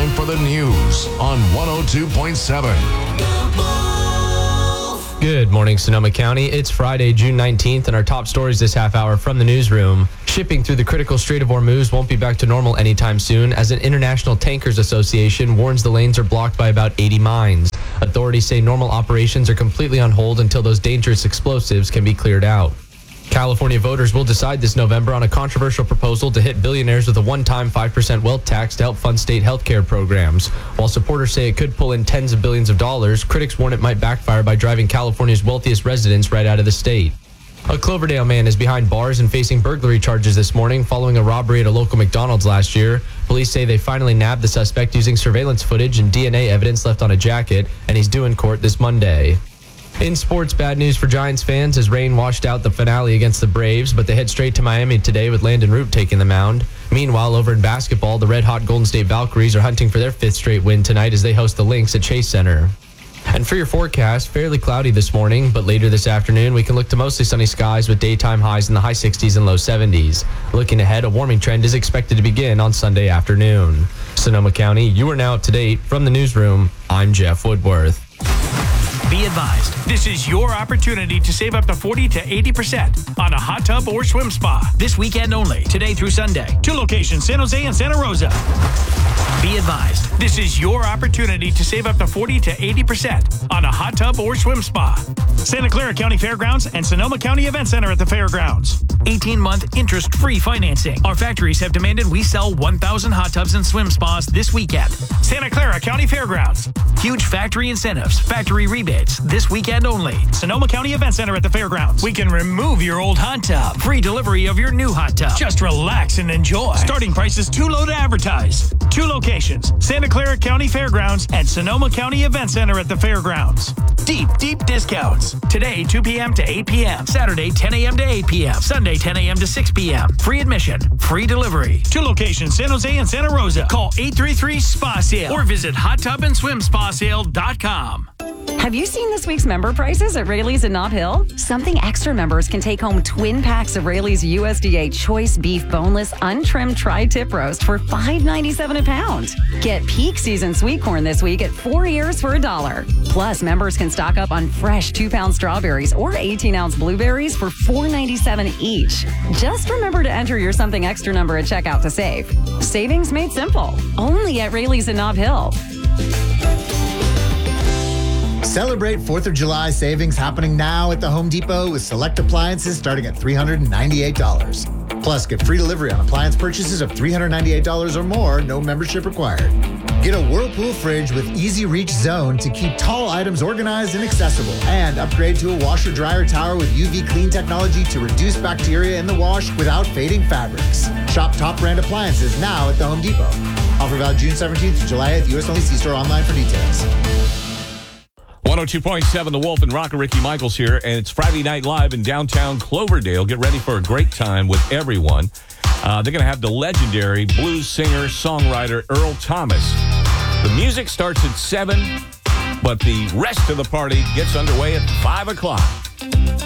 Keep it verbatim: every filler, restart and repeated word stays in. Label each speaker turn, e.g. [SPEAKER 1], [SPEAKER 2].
[SPEAKER 1] time for the news on one oh two point seven.
[SPEAKER 2] Good morning, Sonoma County. It's Friday, June nineteenth, and our top stories this half hour from the newsroom. Shipping through the critical Strait of Hormuz won't be back to normal anytime soon, as an International Tankers Association warns the lanes are blocked by about eighty mines. Authorities say normal operations are completely on hold until those dangerous explosives can be cleared out. California voters will decide this November on a controversial proposal to hit billionaires with a one-time five percent wealth tax to help fund state health care programs. While supporters say it could pull in tens of billions of dollars, critics warn it might backfire by driving California's wealthiest residents right out of the state. A Cloverdale man is behind bars and facing burglary charges this morning following a robbery at a local McDonald's last year. Police say they finally nabbed the suspect using surveillance footage and D N A evidence left on a jacket, and he's due in court this Monday. In sports, bad news for Giants fans as rain washed out the finale against the Braves, but they head straight to Miami today with Landon Root taking the mound. Meanwhile, over in basketball, the red-hot Golden State Valkyries are hunting for their fifth straight win tonight as they host the Lynx at Chase Center. And for your forecast, fairly cloudy this morning, but later this afternoon, we can look to mostly sunny skies with daytime highs in the high sixties and low seventies. Looking ahead, a warming trend is expected to begin on Sunday afternoon. Sonoma County, you are now up to date. From the newsroom, I'm Jeff Woodworth.
[SPEAKER 3] Be advised, this is your opportunity to save up to forty to eighty percent on a hot tub or swim spa this weekend only, today through Sunday. Two locations, San Jose and Santa Rosa. Be advised, this is your opportunity to save up to forty to eighty percent on a hot tub or swim spa. Santa Clara County Fairgrounds and Sonoma County Event Center at the Fairgrounds. eighteen-month interest-free financing. Our factories have demanded we sell one thousand hot tubs and swim spas this weekend. Santa Clara County Fairgrounds. Huge factory incentives, factory rebates, this weekend only. Sonoma County Event Center at the Fairgrounds. We can remove your old hot tub. Free delivery of your new hot tub. Just relax and enjoy. Starting price is too low to advertise. Two locations, Santa Clara County Fairgrounds and Sonoma County Event Center at the Fairgrounds. Deep, deep discounts. Today, two p.m. to eight p.m. Saturday, ten a.m. to eight p.m. Sunday, ten a.m. to six p.m. Free admission, free delivery. Two locations, San Jose and Santa Rosa. Call eight three three, S P A sale or visit hot tub and swim spa sale dot com.
[SPEAKER 4] Have you seen this week's member prices at Raley's in Nob Hill? Something Extra members can take home twin packs of Raley's U S D A Choice Beef Boneless Untrimmed Tri-Tip Roast for five ninety-seven a pound. Get peak season sweet corn this week at four ears for a dollar. Plus, members can stock up on fresh two-pound strawberries or eighteen-ounce blueberries for four ninety-seven each. Just remember to enter your Something Extra number at checkout to save. Savings made simple. Only at Raley's in Nob Hill.
[SPEAKER 5] Celebrate fourth of July savings happening now at the Home Depot with select appliances starting at three hundred ninety-eight dollars. Plus, get free delivery on appliance purchases of three hundred ninety-eight dollars or more, no membership required. Get a Whirlpool fridge with easy reach zone to keep tall items organized and accessible. And upgrade to a washer dryer tower with U V clean technology to reduce bacteria in the wash without fading fabrics. Shop top brand appliances now at the Home Depot. Offer valid June seventeenth to July eighth. U S only. See store online for details.
[SPEAKER 6] one oh two point seven The Wolf and Rocker Ricky Michaels here, and it's Friday Night Live in downtown Cloverdale. Get ready for a great time with everyone. Uh, they're going to have the legendary blues singer, songwriter Earl Thomas. The music starts at seven, but the rest of the party gets underway at five o'clock.